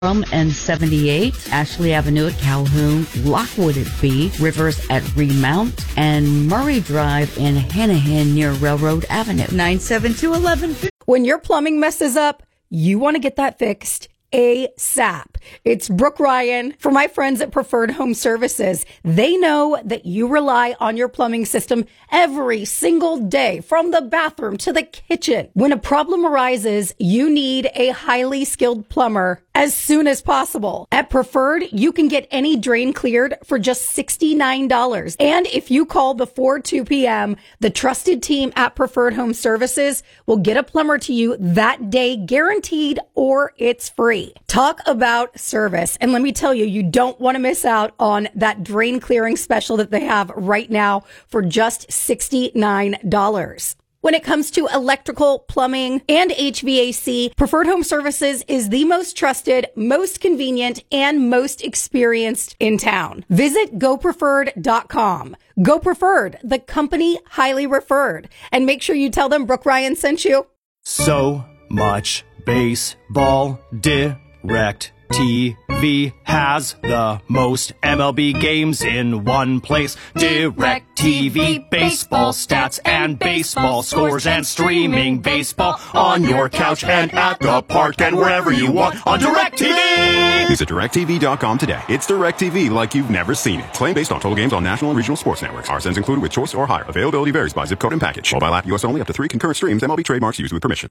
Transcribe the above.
and 78, Ashley Avenue at Calhoun, Lockwood at B, Rivers at Remount, and Murray Drive in Hanahan near Railroad Avenue. 972-1150. When your plumbing messes up, you want to get that fixed ASAP. It's Brooke Ryan for my friends at Preferred Home Services. They know that you rely on your plumbing system every single day, from the bathroom to the kitchen. When a problem arises, you need a highly skilled plumber as soon as possible. At Preferred, you can get any drain cleared for just $69. And if you call before 2 p.m., the trusted team at Preferred Home Services will get a plumber to you that day, guaranteed, or it's free. Talk about service. And let me tell you, you don't want to miss out on that drain clearing special that they have right now for just $69. When it comes to electrical, plumbing, and HVAC, Preferred Home Services is the most trusted, most convenient, and most experienced in town. Visit GoPreferred.com. Go Preferred, the company highly referred. And make sure you tell them Brooke Ryan sent you. So much baseball. Direct TV has the most MLB games in one place. Direct TV, baseball stats and baseball scores and streaming baseball on your couch and at the park and wherever you want on Direct TV. Visit DirecTV.com today. It's Direct TV like you've never seen it. Claim based on total games on national and regional sports networks. RSNs included with choice or higher. Availability varies by zip code and package. Mobile app US only, up to 3 concurrent streams. MLB trademarks used with permission.